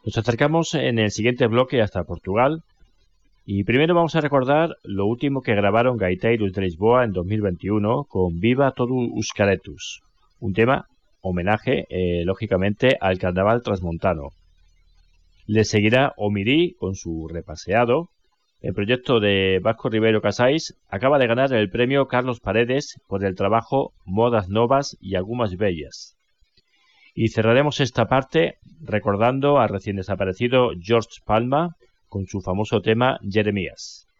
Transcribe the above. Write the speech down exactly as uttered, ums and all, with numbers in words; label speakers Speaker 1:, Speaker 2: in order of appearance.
Speaker 1: Nos acercamos en el siguiente bloque hasta Portugal y primero vamos a recordar lo último que grabaron Gaiteiros de Lisboa en dos mil veintiuno con Viva todo Euskaletus, un tema homenaje, eh, lógicamente, al carnaval transmontano. Le seguirá Omirí con su Repaseado. El proyecto de Vasco Ribeiro Casais acaba de ganar el premio Carlos Paredes por el trabajo Modas Novas y Algumas Bellas. Y cerraremos esta parte recordando al recién desaparecido George Palma con su famoso tema Jeremías.